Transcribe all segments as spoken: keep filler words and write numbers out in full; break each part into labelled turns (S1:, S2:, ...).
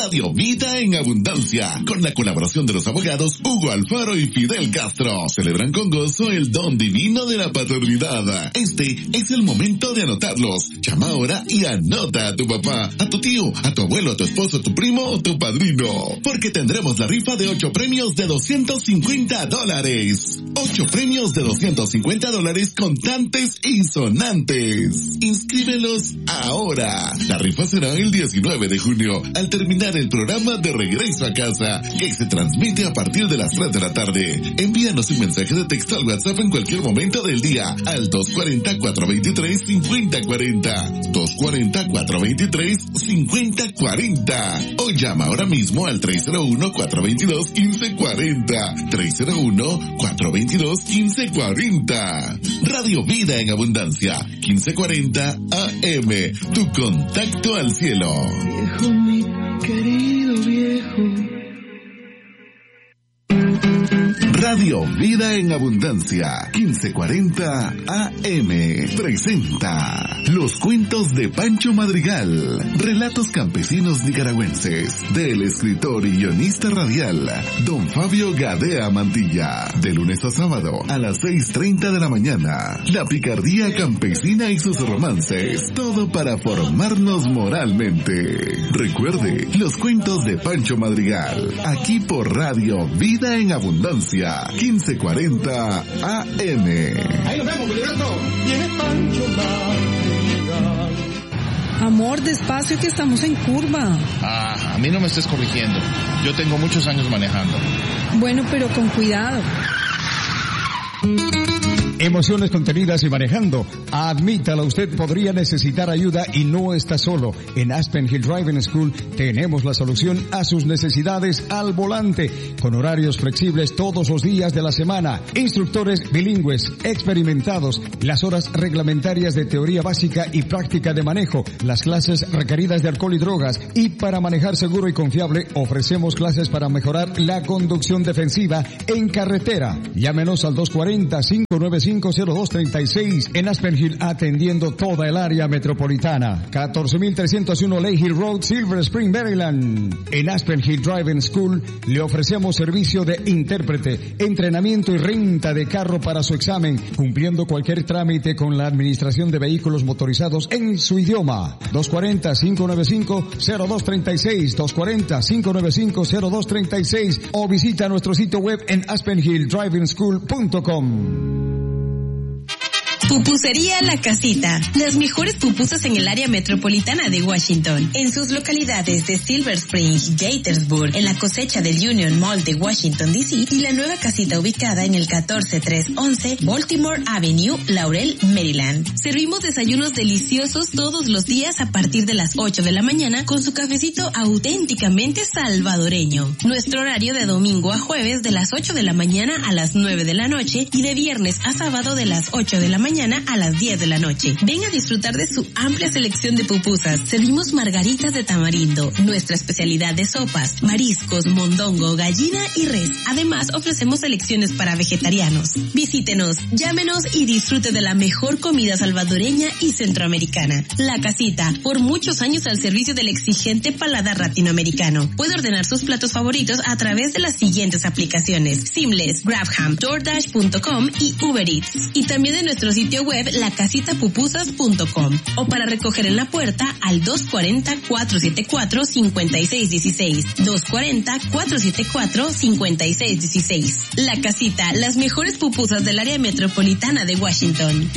S1: Radio Vida en Abundancia, con la colaboración de los abogados Hugo Alfaro y Fidel Castro. Celebran con gozo el don divino de la paternidad. Este es el momento de anotarlos. Llama ahora y anota a tu papá, a tu tío, a tu abuelo, a tu esposo, a tu primo o tu padrino. Porque tendremos la rifa de ocho premios de doscientos cincuenta dólares. Ocho premios de doscientos cincuenta dólares contantes y sonantes. Inscríbelos ahora. La rifa será el diecinueve de junio, al terminar el programa de Regreso a Casa, que se transmite a partir de las tres de la tarde. Envíanos un mensaje de texto al WhatsApp en cualquier momento del día al dos cuatro cero, cuatro dos tres, cinco cero cuatro cero. dos cuatro cero, cuatro dos tres, cinco cero cuatro cero. O llama ahora mismo al tres cero uno, cuatro dos dos, uno cinco cuatro cero. tres cero uno, cuatro dos dos, uno cinco cuatro cero. Radio Vida en Abundancia, quince cuarenta A M. Tu contacto al cielo.
S2: Viejo, mi querido viejo.
S1: Radio Vida en Abundancia, quince cuarenta A M, presenta Los Cuentos de Pancho Madrigal, relatos campesinos nicaragüenses, del escritor y guionista radial, don Fabio Gadea Mantilla, de lunes a sábado a las seis treinta de la mañana. La picardía campesina y sus romances, todo para formarnos moralmente. Recuerde, Los Cuentos de Pancho Madrigal, aquí por Radio Vida en Abundancia, quince cuarenta A M.
S2: Ahí nos vemos, Gilberto. Viene Pancho Madrigal.
S3: Amor, despacio que estamos en curva.
S4: Ah, a mí no me estés corrigiendo. Yo tengo muchos años manejando.
S3: Bueno, pero con cuidado.
S5: Emociones contenidas y manejando. Admítalo, usted podría necesitar ayuda y no está solo. En Aspen Hill Driving School tenemos la solución a sus necesidades al volante, con horarios flexibles todos los días de la semana, instructores bilingües, experimentados, las horas reglamentarias de teoría básica y práctica de manejo, las clases requeridas de alcohol y drogas, y para manejar seguro y confiable ofrecemos clases para mejorar la conducción defensiva en carretera. Llámenos al dos cuatro cero, cinco nueve cinco, cero dos tres seis en Aspen Hill, atendiendo toda el área metropolitana. catorce mil trescientos uno Lake Hill Road, Silver Spring, Maryland. En Aspen Hill Driving School le ofrecemos servicio de intérprete, entrenamiento y renta de carro para su examen, cumpliendo cualquier trámite con la administración de vehículos motorizados en su idioma. dos cuatro cero, cinco nueve cinco, cero dos tres seis, dos cuatro cero, cinco nueve cinco, cero dos tres seis, o visita nuestro sitio web en aspen hill driving school punto com.
S6: Pupusería La Casita. Las mejores pupusas en el área metropolitana de Washington. En sus localidades de Silver Spring, Gaithersburg, en la cosecha del Union Mall de Washington, D C, y la nueva casita ubicada en el catorce tres once Baltimore Avenue, Laurel, Maryland. Servimos desayunos deliciosos todos los días a partir de las ocho de la mañana con su cafecito auténticamente salvadoreño. Nuestro horario de domingo a jueves de las ocho de la mañana a las nueve de la noche y de viernes a sábado de las ocho de la mañana a las diez de la noche. Ven a disfrutar de su amplia selección de pupusas. Servimos margaritas de tamarindo, nuestra especialidad de sopas, mariscos, mondongo, gallina y res. Además, ofrecemos selecciones para vegetarianos. Visítenos, llámenos y disfrute de la mejor comida salvadoreña y centroamericana. La Casita, por muchos años al servicio del exigente paladar latinoamericano. Puede ordenar sus platos favoritos a través de las siguientes aplicaciones: Seamless, Grabham, DoorDash punto com y Uber Eats. Y también de nuestro sitio web la casita pupusas punto com, o para recoger en la puerta al dos cuatro cero, cuatro siete cuatro, cinco seis uno seis, dos cuatro cero, cuatro siete cuatro, cinco seis uno seis. La Casita, las mejores pupusas del área metropolitana de Washington.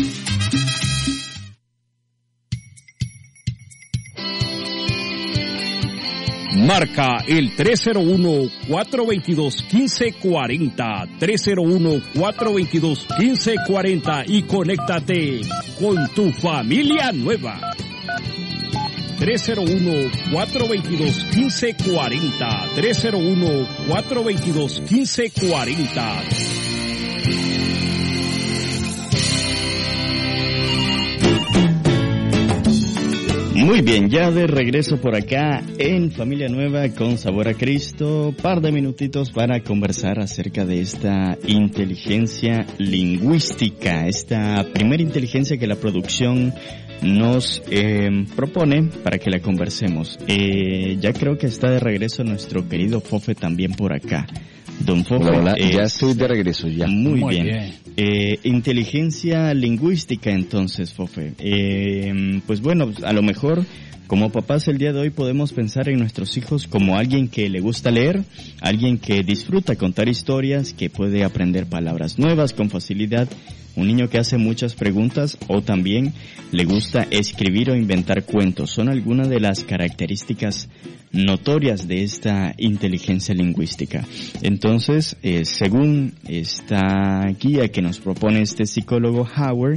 S7: Marca el tres cero uno, cuatro dos dos, uno cinco cuatro cero, tres cero uno, cuatro dos dos, uno cinco cuatro cero y conéctate con tu familia nueva. tres cero uno, cuatro dos dos, uno cinco cuatro cero, tres cero uno, cuatro dos dos, uno cinco cuatro cero.
S8: Muy bien, ya de regreso por acá en Familia Nueva con Sabor a Cristo, par de minutitos para conversar acerca de esta inteligencia lingüística, esta primera inteligencia que la producción nos eh, propone para que la conversemos. Eh, ya creo que está de regreso nuestro querido Fofe también por acá. Don Fofe.
S9: Hola, hola.
S8: Eh,
S9: ya estoy de regreso ya.
S8: Muy,
S10: Muy
S8: bien.
S10: bien.
S8: Eh, inteligencia lingüística entonces, Fofe. Eh, pues bueno, a lo mejor como papás el día de hoy podemos pensar en nuestros hijos como alguien que le gusta leer, alguien que disfruta contar historias, que puede aprender palabras nuevas con facilidad, un niño que hace muchas preguntas o también le gusta escribir o inventar cuentos. Son algunas de las características notorias de esta inteligencia lingüística. Entonces, eh, según esta guía que nos propone este psicólogo Howard,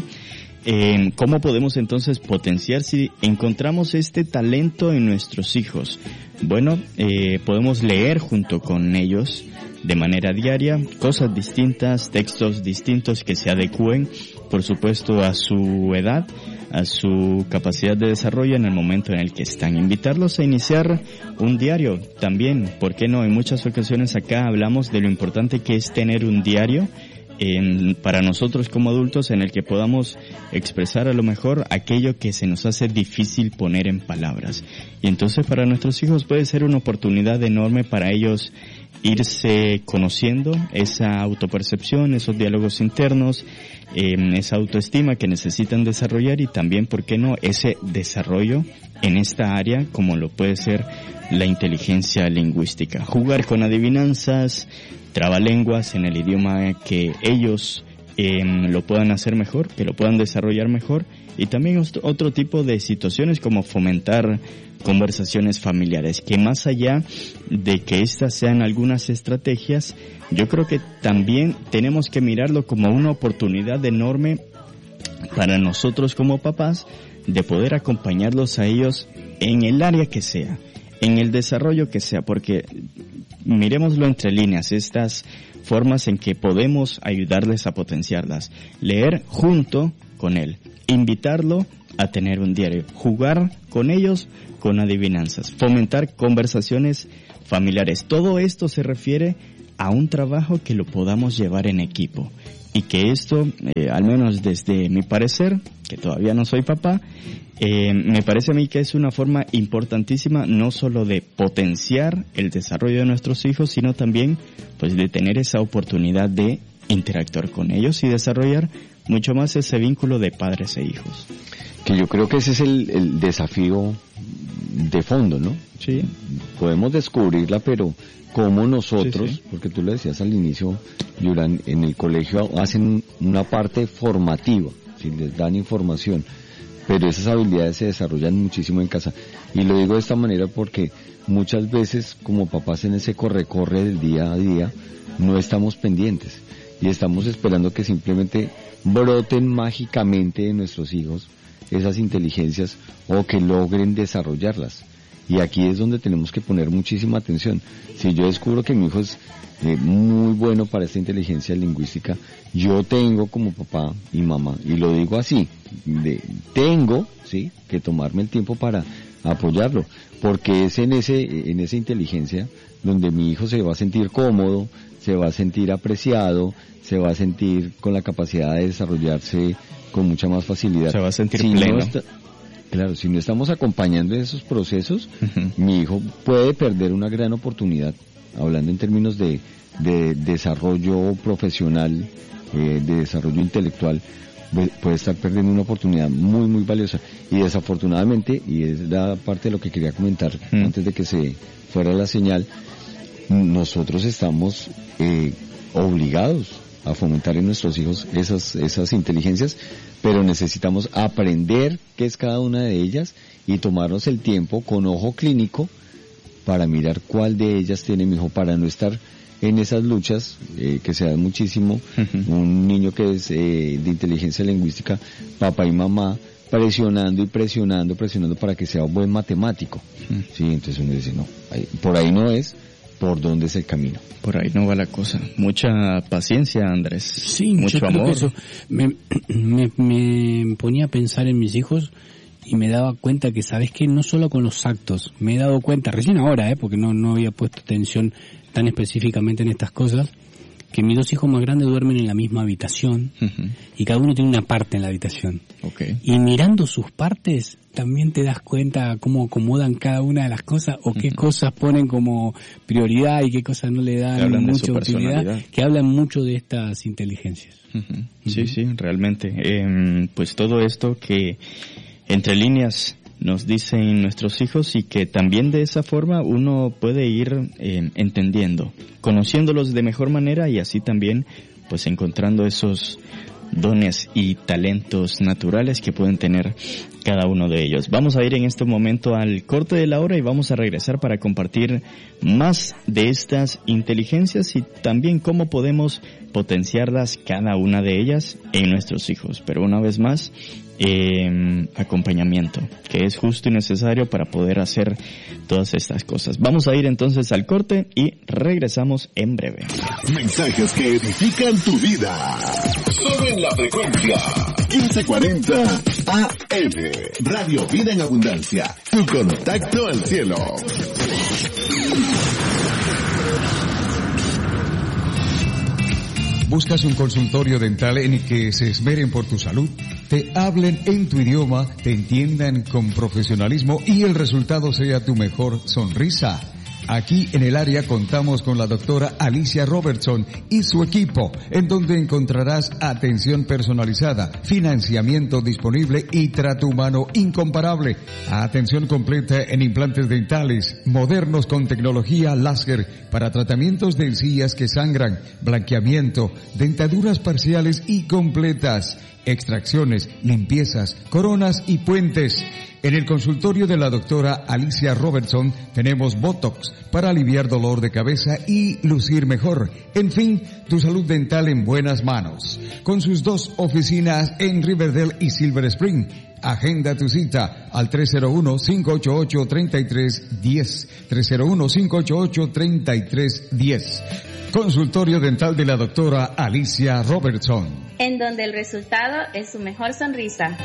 S8: Eh, ¿cómo podemos entonces potenciar si encontramos este talento en nuestros hijos? Bueno, eh, podemos leer junto con ellos de manera diaria cosas distintas, textos distintos que se adecúen, por supuesto, a su edad, a su capacidad de desarrollo en el momento en el que están. Invitarlos a iniciar un diario también, ¿por qué no? En muchas ocasiones acá hablamos de lo importante que es tener un diario En, para nosotros como adultos, en el que podamos expresar a lo mejor aquello que se nos hace difícil poner en palabras. Y entonces para nuestros hijos puede ser una oportunidad enorme para ellos irse conociendo esa autopercepción, esos diálogos internos, eh, esa autoestima que necesitan desarrollar y también, ¿por qué no?, ese desarrollo en esta área como lo puede ser la inteligencia lingüística. Jugar con adivinanzas, trabalenguas en el idioma que ellos eh, lo puedan hacer mejor, que lo puedan desarrollar mejor, y también otro tipo de situaciones como fomentar conversaciones familiares, que más allá de que estas sean algunas estrategias, yo creo que también tenemos que mirarlo como una oportunidad enorme para nosotros como papás de poder acompañarlos a ellos en el área que sea, en el desarrollo que sea, porque miremoslo entre líneas, estas formas en que podemos ayudarles a potenciarlas. Leer junto con él, invitarlo a tener un diario, jugar con ellos con adivinanzas, fomentar conversaciones familiares. Todo esto se refiere a un trabajo que lo podamos llevar en equipo. Y que esto, eh, al menos desde mi parecer, que todavía no soy papá, eh, me parece a mí que es una forma importantísima no solo de potenciar el desarrollo de nuestros hijos, sino también pues de tener esa oportunidad de interactuar con ellos y desarrollar mucho más ese vínculo de padres e hijos.
S9: Que yo creo que ese es el, el desafío de fondo, ¿no?
S8: Sí.
S9: Podemos descubrirla, pero como nosotros,
S8: sí, sí.
S9: porque tú lo decías al inicio, Yuran, en el colegio hacen una parte formativa, ¿sí? Les dan información, pero esas habilidades se desarrollan muchísimo en casa. Y lo digo de esta manera porque muchas veces como papás en ese corre-corre del día a día no estamos pendientes y estamos esperando que simplemente broten mágicamente de nuestros hijos esas inteligencias o que logren desarrollarlas. Y aquí es donde tenemos que poner muchísima atención. Si yo descubro que mi hijo es eh, muy bueno para esta inteligencia lingüística, yo tengo como papá y mamá, y lo digo así, de, tengo, sí, que tomarme el tiempo para apoyarlo, porque es en ese, en esa inteligencia donde mi hijo se va a sentir cómodo, se va a sentir apreciado, se va a sentir con la capacidad de desarrollarse con mucha más facilidad.
S8: Se va a sentir
S9: si
S8: pleno.
S9: No está, claro, si no estamos acompañando en esos procesos, uh-huh. mi hijo puede perder una gran oportunidad, hablando en términos de, de desarrollo profesional, eh, de desarrollo intelectual, puede estar perdiendo una oportunidad muy, muy valiosa. Y desafortunadamente, y es la parte de lo que quería comentar uh-huh. antes de que se fuera la señal, nosotros estamos eh, obligados a fomentar en nuestros hijos esas esas inteligencias, pero necesitamos aprender qué es cada una de ellas y tomarnos el tiempo con ojo clínico para mirar cuál de ellas tiene mi hijo, para no estar en esas luchas eh, que se dan muchísimo. Uh-huh. Un niño que es eh, de inteligencia lingüística, papá y mamá presionando y presionando, presionando para que sea un buen matemático. Uh-huh. Sí, entonces uno dice, no, ahí, por ahí no es. ¿Por dónde es el camino?
S8: Por ahí no va la cosa. Mucha paciencia, Andrés.
S10: Sí,
S8: mucho
S10: yo
S8: amor.
S10: Creo que eso me, me, me ponía a pensar en mis hijos y me daba cuenta que, ¿sabes qué? No solo con los actos. Me he dado cuenta, recién ahora, eh, porque no, no había puesto atención tan específicamente en estas cosas, que mis dos hijos más grandes duermen en la misma habitación uh-huh. y cada uno tiene una parte en la habitación.
S8: Okay.
S10: Y mirando sus partes también te das cuenta cómo acomodan cada una de las cosas o qué uh-huh. cosas ponen como prioridad y qué cosas no le dan mucha utilidad, que hablan mucho de estas inteligencias.
S8: Uh-huh. Uh-huh. Sí, sí, realmente. Eh, pues todo esto que entre líneas nos dicen nuestros hijos y que también de esa forma uno puede ir eh, entendiendo, conociéndolos de mejor manera y así también pues encontrando esos dones y talentos naturales que pueden tener cada uno de ellos. Vamos a ir en este momento al corte de la hora y vamos a regresar para compartir más de estas inteligencias y también cómo podemos potenciarlas cada una de ellas en nuestros hijos. Pero una vez más, eh, acompañamiento, que es justo y necesario para poder hacer todas estas cosas. Vamos a ir entonces al corte y regresamos en breve.
S1: Mensajes que edifican tu vida. Solo en la frecuencia quince cuarenta A M. Radio Vida en Abundancia. Tu contacto al cielo.
S5: ¿Buscas un consultorio dental en el que se esmeren por tu salud? Te hablen en tu idioma, te entiendan con profesionalismo y el resultado sea tu mejor sonrisa. Aquí en el área contamos con la doctora Alicia Robertson y su equipo, en donde encontrarás atención personalizada, financiamiento disponible y trato humano incomparable. Atención completa en implantes dentales, modernos con tecnología láser para tratamientos de encías que sangran, blanqueamiento, dentaduras parciales y completas, extracciones, limpiezas, coronas y puentes. En el consultorio de la doctora Alicia Robertson tenemos Botox para aliviar dolor de cabeza y lucir mejor. En fin, tu salud dental en buenas manos. Con sus dos oficinas en Riverdale y Silver Spring. Agenda tu cita al tres cero uno, cinco ocho ocho, tres tres uno cero. tres cero uno, cinco ocho ocho, tres tres uno cero. Consultorio dental de la doctora Alicia Robertson.
S11: En donde el resultado es su mejor sonrisa.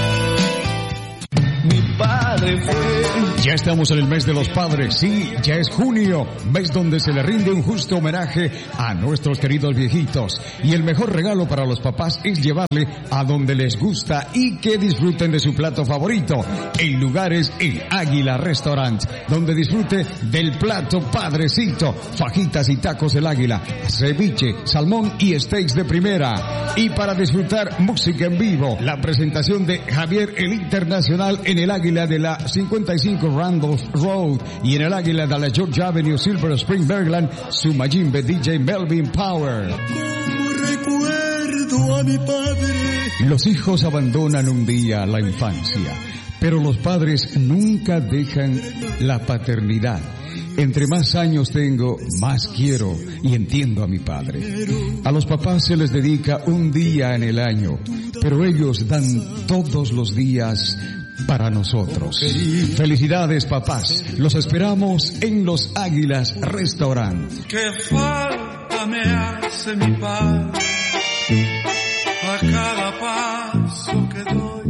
S5: Padre fue. Ya estamos en el mes de los padres, sí, ya es junio, mes donde se le rinde un justo homenaje a nuestros queridos viejitos. Y el mejor regalo para los papás es llevarle a donde les gusta y que disfruten de su plato favorito. El lugar es el Águila Restaurant, donde disfrute del plato padrecito, fajitas y tacos del Águila, ceviche, salmón y steaks de primera. Y para disfrutar música en vivo, la presentación de Javier el Internacional en el Águila de la cincuenta y cinco Randolph Road y en el Águila de la George Avenue, Silver Spring, Maryland, su Majimbe D J Melvin Power.
S2: Como recuerdo a mi padre.
S5: Los hijos abandonan un día la infancia, pero los padres nunca dejan la paternidad. Entre más años tengo, más quiero y entiendo a mi padre. A los papás se les dedica un día en el año, pero ellos dan todos los días para nosotros. Felicidades, papás. Los esperamos en los Águilas Restaurant.
S2: Qué falta me hace mi padre a cada paso que doy.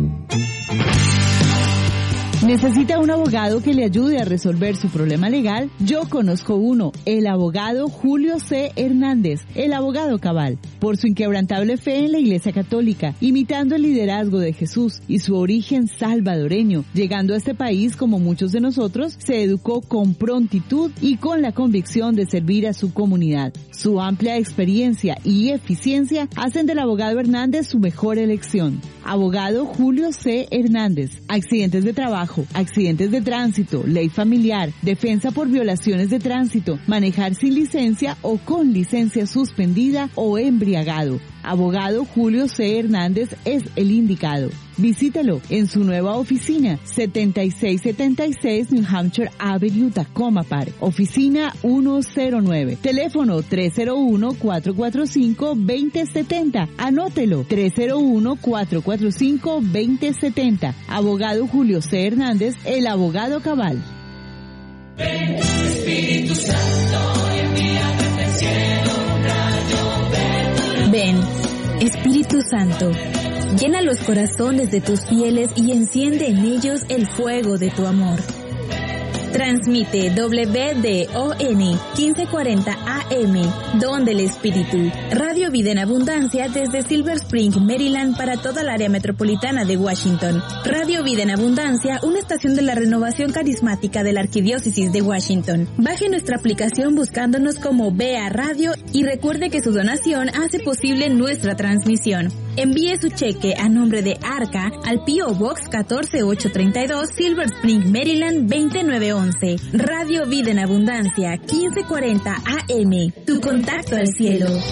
S12: ¿Necesita un abogado que le ayude a resolver su problema legal? Yo conozco uno, el abogado Julio C. Hernández, el abogado cabal. Por su inquebrantable fe en la Iglesia Católica, imitando el liderazgo de Jesús y su origen salvadoreño, llegando a este país como muchos de nosotros, se educó con prontitud y con la convicción de servir a su comunidad. Su amplia experiencia y eficiencia hacen del abogado Hernández su mejor elección. Abogado Julio C. Hernández, accidentes de trabajo, accidentes de tránsito, ley familiar, defensa por violaciones de tránsito, manejar sin licencia o con licencia suspendida o embriagado. Abogado Julio C. Hernández es el indicado. Visítelo en su nueva oficina, setenta y seis setenta y seis New Hampshire Avenue, Tacoma Park. Oficina ciento nueve. Teléfono tres cero uno, cuatro cuatro cinco, dos cero siete cero. Anótelo, tres cero uno, cuatro cuatro cinco, dos cero siete cero. Abogado Julio C. Hernández, el abogado cabal.
S2: Ven, Espíritu Santo, envíame del cielo un rayo verde.
S6: Ven, Espíritu Santo, llena los corazones de tus fieles y enciende en ellos el fuego de tu amor. Transmite W D O N quince cuarenta A M, Don del Espíritu. Radio Vida en Abundancia desde Silver Spring, Maryland, para toda el área metropolitana de Washington. Radio Vida en Abundancia, una estación de la renovación carismática de la Arquidiócesis de Washington. Baje nuestra aplicación buscándonos como B A Radio y recuerde que su donación hace posible nuestra transmisión. Envíe su cheque a nombre de Arca al P O Box catorce ocho treinta y dos, Silver Spring, Maryland veinte nueve once. Radio Vida en Abundancia, quince cuarenta A M. Tu contacto al cielo.